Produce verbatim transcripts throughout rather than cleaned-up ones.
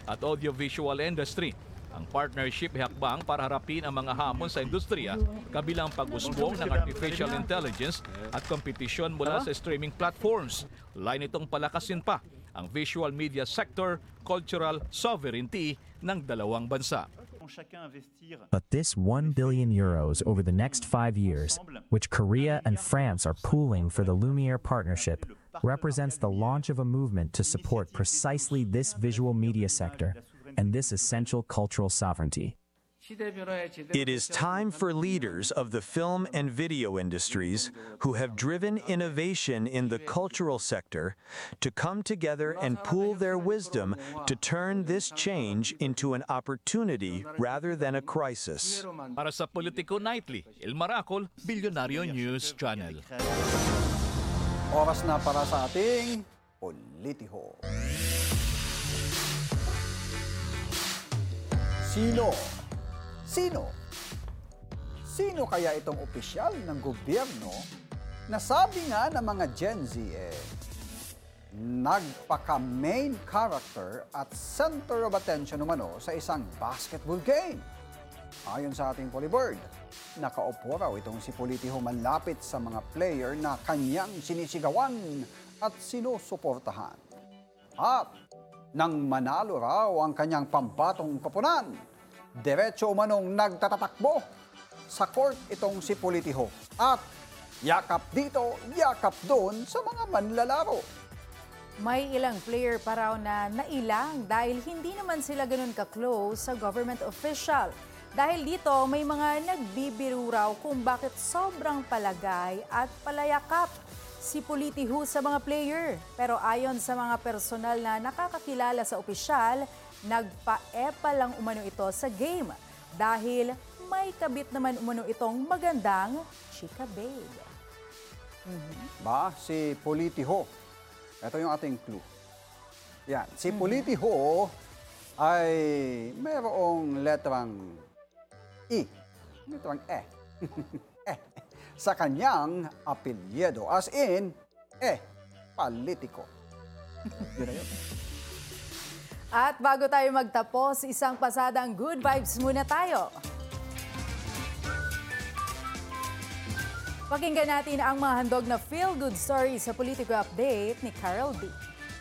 at audiovisual industry. Ang partnership ay hakbang para harapin ang mga hamon sa industriya, kabilang pag-usbong ng artificial intelligence at kompetisyon mula sa streaming platforms. Lain itong palakasin pa ang visual media sector, cultural sovereignty ng dalawang bansa. But this one billion euros over the next five years, which Korea and France are pooling for the Lumiere partnership, represents the launch of a movement to support precisely this visual media sector and this essential cultural sovereignty. It is time for leaders of the film and video industries who have driven innovation in the cultural sector to come together and pool their wisdom to turn this change into an opportunity rather than a crisis. Para sa Politico Nightly, Il Maracol, Bilyonaryo News Channel. Oras na para sa ating Politiho. Sino? Sino? Sino kaya itong opisyal ng gobyerno na sabi nga ng mga Gen Z eh, nagpaka-main character at center of attention umano sa isang basketball game? Ayon sa ating Polybird, nakaupo raw itong si Politiho malapit sa mga player na kanyang sinisigawan at sinusuportahan. At nang manalo raw ang kanyang pambatong koponan, diretso umanong nagtatatakbo sa court itong si Politiho at yakap dito, yakap doon sa mga manlalaro. May ilang player pa raw na nailang dahil hindi naman sila ganun ka-close sa government official. Dahil dito, may mga nagbibiro raw kung bakit sobrang palagay at palayakap si Politiho sa mga player. Pero ayon sa mga personal na nakakakilala sa opisyal, nagpa-epa lang umano ito sa game dahil may kabit naman umano itong magandang chika babe. Mm-hmm. Ba, si Politiho. Ito yung ating clue. Yan, si mm-hmm. Politiho ay mayroong letrang I, letrang E, E, sa kanyang apelyido. As in, E, politiko. Yun na yun. At bago tayo magtapos, isang pasadang good vibes muna tayo. Pakinggan natin ang mga handog na feel-good story sa Politico Update ni Carol D.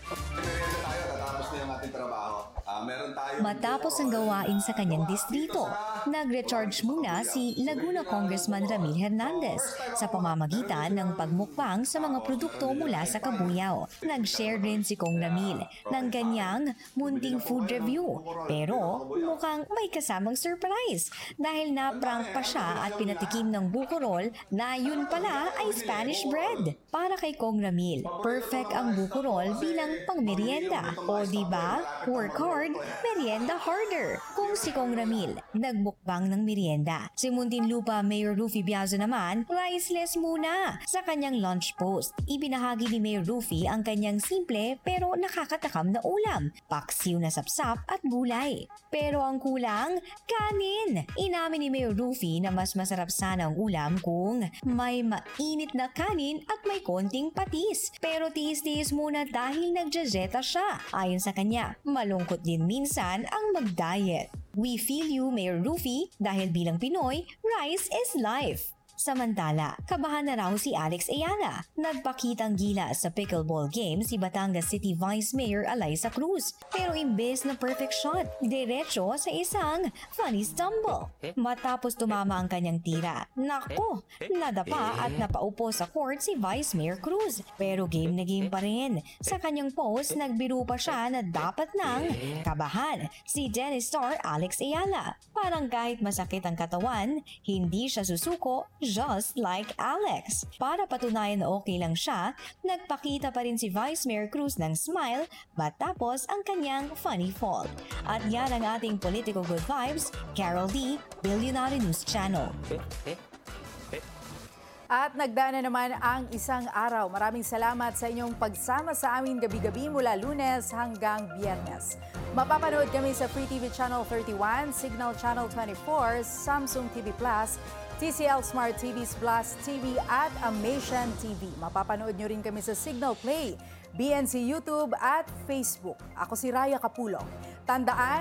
Matapos ang gawain sa kanyang distrito, nag-recharge muna si Laguna Congressman Ramil Hernandez sa pamamagitan ng pagmukbang sa mga produkto mula sa Kabuyao. Nag-share rin si Kong Ramil ng ganyang munting food review, pero mukhang may kasamang surprise dahil na-prank pa siya at pinatikim ng bukorol na yun pala ay Spanish bread. Para kay Kong Ramil, perfect ang bukorol bilang pangmerienda. O diba, work hard, merienda harder. Kung si Kong Ramil, nagmukbang ng merienda. Si Muntinlupa Mayor Rufy Biazo naman, riceless muna. Sa kanyang lunch post, ibinahagi ni Mayor Rufy ang kanyang simple pero nakakatakam na ulam, paksiw na sapsap at gulay. Pero ang kulang, kanin. Inamin ni Mayor Rufy na mas masarap sana ang ulam kung may mainit na kanin at may konting patis. Pero tiis-tiis muna dahil nagjajeta siya. Ayon sa kanya, malungkot din minsan ang mag-diet. We feel you, Mayor Rufy, dahil bilang Pinoy, rice is life. Samantala, kabahan na raw si Alex Ayala. Nagpakitang gila sa pickleball game si Batangas City Vice Mayor Alyssa Cruz. Pero imbes na perfect shot, diretso sa isang funny stumble. Matapos tumama ang kanyang tira, nako, nadapa at napaupo sa court si Vice Mayor Cruz. Pero game na game pa rin. Sa kanyang post, nagbiro pa siya na dapat nang kabahan si Dennis star Alex Ayala. Parang kahit masakit ang katawan, hindi siya susuko, just like Alex. Para patunayan na okay lang siya, nagpakita pa rin si Vice Mayor Cruz ng smile matapos ang kanyang funny fall. At yan ang ating Political Good Vibes, Carol D, Bilyonaryo News Channel. At nagdaan na naman ang isang araw. Maraming salamat sa inyong pagsama sa amin gabi-gabi mula Lunes hanggang Biyernes. Mapapanood kami sa Free T V Channel thirty-one, Signal Channel twenty-four, Samsung T V Plus, T C L Smart T Vs Plus T V at Amation T V. Mapapanood nyo rin kami sa Signal Play, B N C YouTube at Facebook. Ako si Raya Kapulong. Tandaan,